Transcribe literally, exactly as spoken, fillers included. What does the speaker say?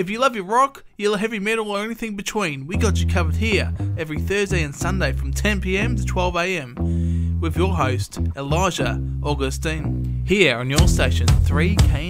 If you love your rock, your heavy metal or anything between, we got you covered here every Thursday and Sunday from ten p m to twelve a m with your host, Elijah Augustine, here on your station three K.